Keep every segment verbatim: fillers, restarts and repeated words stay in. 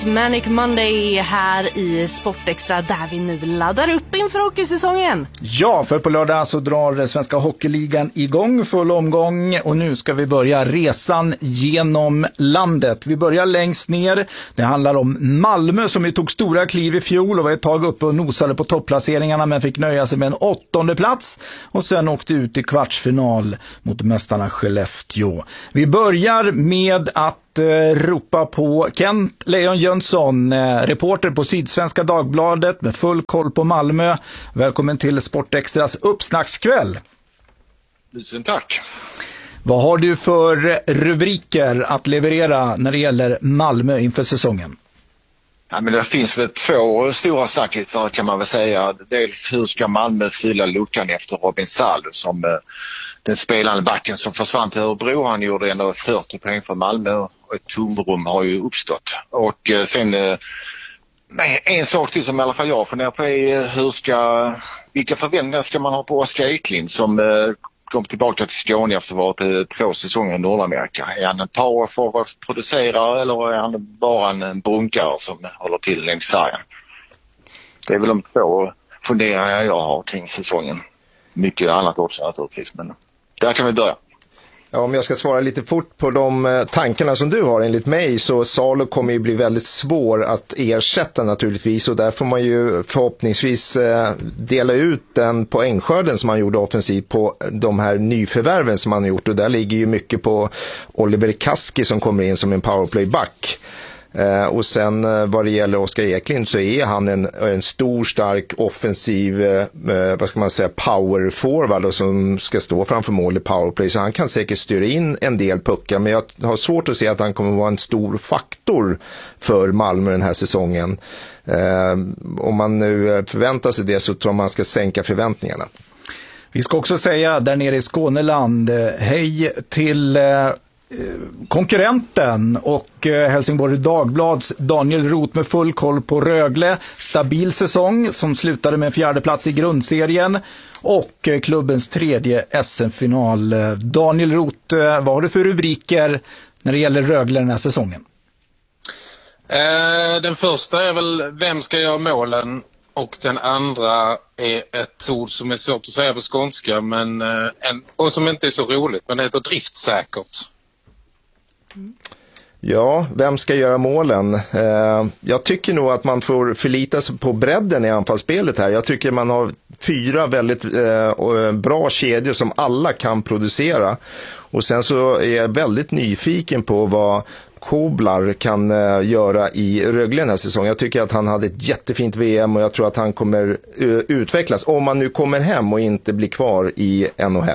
Manic Monday här i Sportextra där vi nu laddar upp inför hockeysäsongen. Ja, för på lördag så drar Svenska Hockeyligan igång full omgång och nu ska vi börja resan genom landet. Vi börjar längst ner. Det handlar om Malmö som ju tog stora kliv i fjol och var ett tag uppe och nosade på topplaceringarna men fick nöja sig med en åttonde plats och sen åkte ut i kvartsfinal mot mästarna Skellefteå. Vi börjar med att ropa på Kent Lejon Jönsson, reporter på Sydsvenska Dagbladet med full koll på Malmö. Välkommen till Sportextras uppsnackskväll. Tusen tack. Vad har du för rubriker att leverera när det gäller Malmö inför säsongen? Ja, men det finns väl två stora snackisar kan man väl säga. Dels hur ska Malmö fylla luckan efter Robin Salo som eh, den spelande backen som försvann till Örebro. Han gjorde ändå fyrtio poäng för Malmö och ett tomrum har ju uppstått. Och eh, sen eh, en sak till som i alla fall jag funderar på är hur ska, vilka förväntningar ska man ha på Oskar Eklind som eh, kom tillbaka till Skåne efter att ha varit två säsonger i Nordamerika. Är han en powerforwardsproducerare eller är han bara en brunkare som håller till längs sargen? Det är väl de två funderingar jag har kring säsongen. Mycket annat också naturligtvis, men där kan vi börja. Ja, om jag ska svara lite fort på de tankarna som du har enligt mig så Salo kommer ju bli väldigt svår att ersätta naturligtvis och där får man ju förhoppningsvis dela ut den poängskörden som man gjorde offensivt på de här nyförvärven som man har gjort och där ligger ju mycket på Oliver Kaski som kommer in som en powerplayback. Eh, och sen eh, vad det gäller Oskar Eklind så är han en, en stor, stark, offensiv eh, vad ska man säga, power forward och som ska stå framför mål i powerplay så han kan säkert styra in en del puckar men jag har svårt att se att han kommer vara en stor faktor för Malmö den här säsongen. Eh, om man nu förväntar sig det så tror jag man ska sänka förväntningarna. Vi ska också säga där nere i Skåneland hej till eh... konkurrenten och Helsingborg Dagblads Daniel Roth med full koll på Rögle, stabil säsong som slutade med en fjärde plats i grundserien och klubbens tredje S M-final. Daniel Roth, vad har du för rubriker när det gäller Rögle den här säsongen? Eh, den första är väl vem ska göra målen och den andra är ett ord som är svårt att säga på skånska men, eh, en, och som inte är så roligt men det heter driftsäkert. Ja, vem ska göra målen? Eh, jag tycker nog att man får förlita sig på bredden i anfallsspelet här. Jag tycker man har fyra väldigt eh, bra kedjor som alla kan producera. Och sen så är jag väldigt nyfiken på vad Koblar kan eh, göra i Rögle den här säsongen. Jag tycker att han hade ett jättefint V M och jag tror att han kommer uh, utvecklas om man nu kommer hem och inte blir kvar i N H L.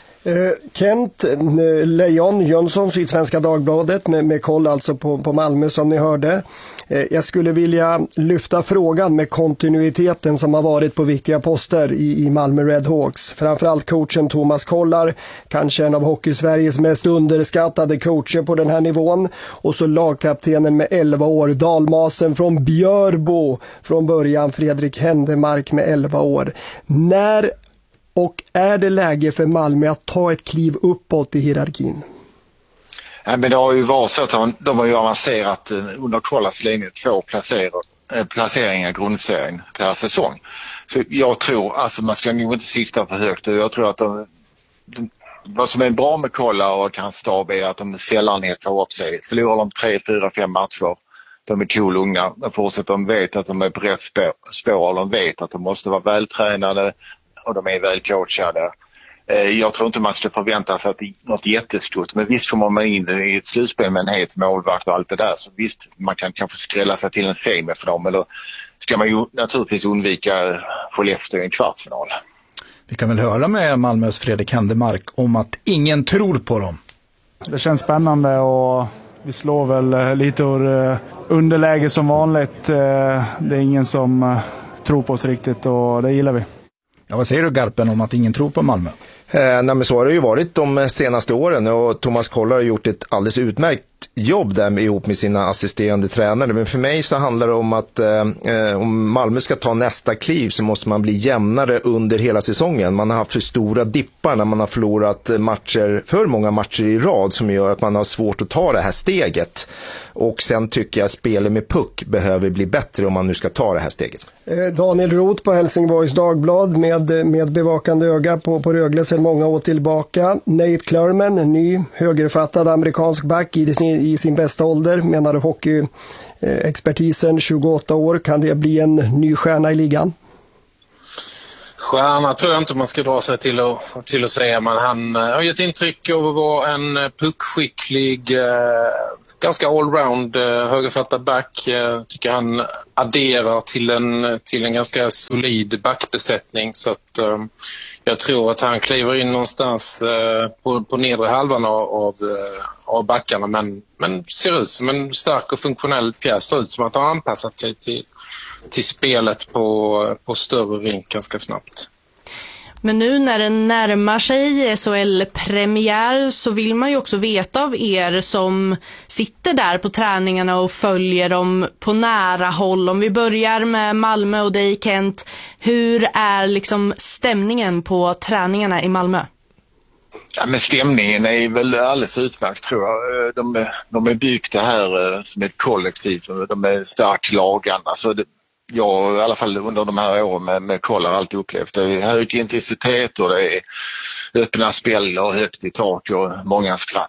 Kent Lejon Jönsson, Sydsvenska Dagbladet med, med koll alltså på, på Malmö som ni hörde. Jag skulle vilja lyfta frågan med kontinuiteten som har varit på viktiga poster i, i Malmö Redhawks. Framförallt coachen Thomas Kollar, kanske en av Hockeysveriges mest underskattade coacher på den här nivån. Och så lagkaptenen med elva år, dalmasen från Björbo från början, Fredrik Händemark med elva år. När och är det läge för Malmö att ta ett kliv uppåt i hierarkin? Ja, men det har ju varit så att de, de har ju avancerat under Kollas länge två placeringar i grundserien per säsong. Så jag tror, alltså man ska nog inte sikta för högt. Jag tror att de, de, vad som är bra med Kolla och hans stab är att de sällan hetar upp sig. Förlorar de tre, fyra, fem matcher. De är cool unga. Fortsätter de vet att de är på rätt spår, spår och de vet att de måste vara vältränade och de är väl coachade. Jag tror inte man ska förvänta sig att det är något jättestort. Men visst kommer man in i ett slutspel med en het målvakt och allt det där. Så visst, man kan kanske skrälla sig till en fame för dem. Eller ska man ju naturligtvis undvika Skellefteå i en kvartsfinal. Vi kan väl höra med Malmös Fredrik Händemark om att ingen tror på dem. Det känns spännande och vi slår väl lite ur underläge som vanligt. Det är ingen som tror på oss riktigt och det gillar vi. Ja, vad säger du Garpen om att ingen tror på Malmö? Eh, nej, men så har det ju varit de senaste åren och Thomas Kollar har gjort ett alldeles utmärkt jobb där ihop med sina assisterande tränare. Men för mig så handlar det om att eh, om Malmö ska ta nästa kliv så måste man bli jämnare under hela säsongen. Man har haft för stora dippar när man har förlorat matcher, för många matcher i rad, som gör att man har svårt att ta det här steget. Och sen tycker jag att spelet med puck behöver bli bättre om man nu ska ta det här steget. Daniel Roth på Helsingborgs Dagblad med, med bevakande öga på, på Rögle sedan många år tillbaka. Nate Clurman, en ny högerfattad amerikansk back i sin, i sin bästa ålder, menar hockeyexpertisen, tjugoåtta år. Kan det bli en ny stjärna i ligan? Stjärna tror jag inte man ska dra sig till att, till att säga, men han har gett intryck av att vara en puckskicklig, ganska allround högerfattad back. Jag tycker han adderar till en, till en ganska solid backbesättning, så att um, jag tror att han kliver in någonstans uh, på, på nedre halvan av, av, av backarna, men, men ser ut som en stark och funktionell pjäs, ser ut som att han har anpassat sig till, till spelet på, på större rink ganska snabbt. Men nu när det närmar sig S H L-premiär så vill man ju också veta av er som sitter där på träningarna och följer dem på nära håll. Om vi börjar med Malmö och dig, Kent, hur är liksom stämningen på träningarna i Malmö? Ja, men stämningen är väl alldeles utmärkt, tror jag. De är, de är byggt det här som ett kollektiv. De är starkt lagande. Alltså det, jag i alla fall under de här åren med, med koll har alltid upplevt det är hög intensitet och det är öppna spel och högt i tak och många skratt.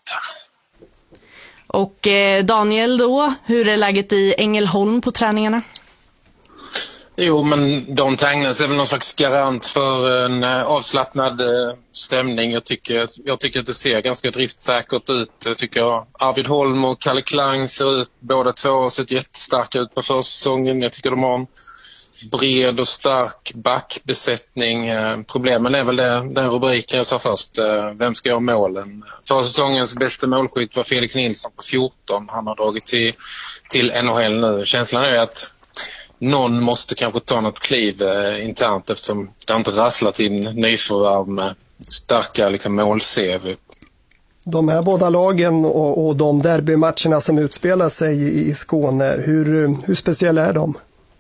Och eh, Daniel då, hur är läget i Ängelholm på träningarna? Jo, men de Tangnes är väl någon slags garant för en avslappnad stämning. Jag tycker, jag tycker att det ser ganska driftsäkert ut. Jag tycker Arvid Holm och Kalle Klang ser ut, båda två har sett jättestarka ut på försäsongen. Jag tycker de har en bred och stark backbesättning. Problemen är väl det, den rubriken jag sa först. Vem ska göra målen? Försäsongens bästa målskytt var Felix Nilsson på fjorton. Han har dragit till, till N H L nu. Känslan är att någon måste kanske ta något kliv eh, internt, eftersom det inte rasslat in nyförvärv med starka liksom, mål-C V. De här båda lagen och, och de derbymatcherna som utspelar sig i, i Skåne, hur, hur speciella är de?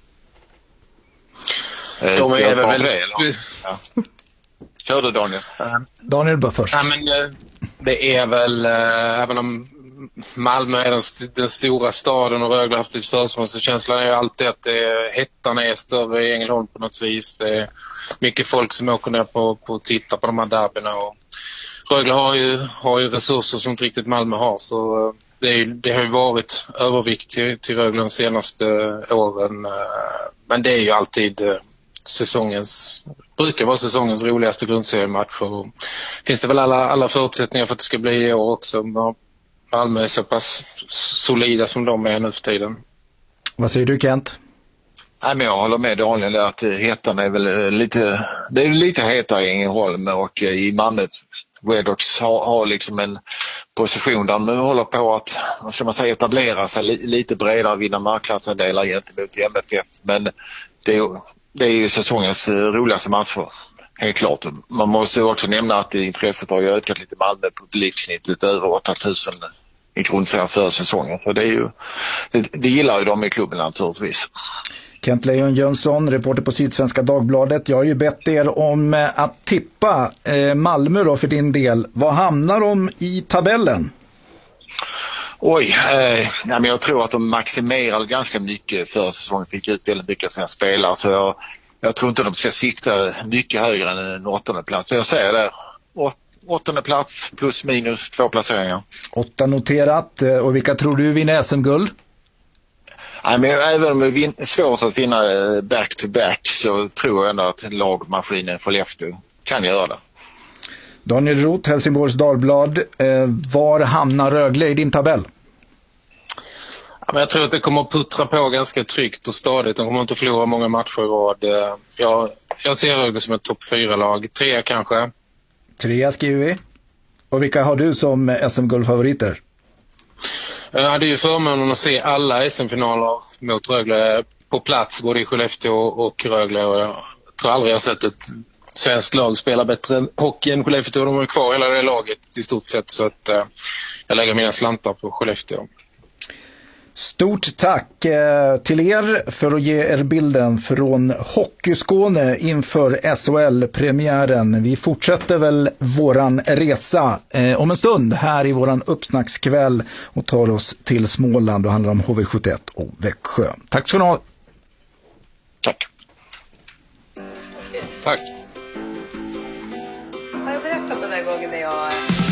Eh, de är väl väldigt... Ja. Kör du, Daniel. Daniel bör först. Ja, men, eh, det är väl, eh, även om Malmö är den, den stora staden och Rögle har haft lite försprång, så känslan är alltid att det är, hettan är större i Ängelholm på något vis. Det är mycket folk som åker ner på, på att titta på de här derbyna, och Rögle har ju, har ju resurser som inte riktigt Malmö har, så det, är, det har ju varit övervikt till, till Rögle de senaste åren, men det är ju alltid säsongens, brukar vara säsongens roligaste grundseriematch, och finns det väl alla, alla förutsättningar för att det ska bli i år också. Malmö är så pass solida som de är nu för tiden. Vad säger du, Kent? Nej, men jag håller med Daniel att hettan är väl lite, det är lite hetare i Ängelholm, och i Malmö Redhawks har, har liksom en position där de håller på att, vad ska man säga, etablera sig li, lite bredare, vinna marknadsandelar gentemot M F F, men det är, det är ju säsongens roligaste matcher. Helt klart. Man måste också nämna att intresset har ökat lite. Malmö publiksnittet över åtta tusen i grundserien för säsongen. Så det är ju, det, det gillar ju de i klubben naturligtvis. Kent Lejon Jönsson, reporter på Sydsvenska Dagbladet. Jag har ju bett er om att tippa eh, Malmö då för din del. Vad hamnar de i tabellen? Oj, eh, nej, men jag tror att de maximerade ganska mycket för säsongen. Fick ut väldigt mycket av sina spelare, så jag Jag tror inte de ska sikta mycket högre än en åttonde plats. Så jag säger det. Åt, åttonde plats plus minus två placeringar. Åtta noterat. Och vilka tror du vinner S M-guld? Nej, men även om det är svårt att vinna back-to-back så tror jag ändå att lagmaskinen för Skellefteå kan göra det. Daniel Roth, Helsingborgs Dagblad. Var hamnar Rögle i din tabell? Jag tror att det kommer att puttra på ganska tryggt och stadigt. De kommer inte att förlora många matcher i rad. Jag, jag ser Rögle som ett topp fyra-lag. Trea kanske. Trea skriver vi. Och vilka har du som S M-guldfavoriter? Jag hade ju förmånen att se alla S M-finaler mot Rögle på plats, både i Skellefteå och Rögle. Och jag tror aldrig jag har sett ett svenskt lag spelar bättre hockey än Skellefteå. De är kvar hela det laget i stort sett, så att eh, jag lägger mina slantar på Skellefteå. Stort tack eh, till er för att ge er bilden från Hockeyskåne inför S H L-premiären. Vi fortsätter väl våran resa eh, om en stund här i våran uppsnackskväll och tar oss till Småland och handlar om H V sjuttioett och Växjö. Tack ska ni ha. Tack. Tack. Har jag berättat den där gången när jag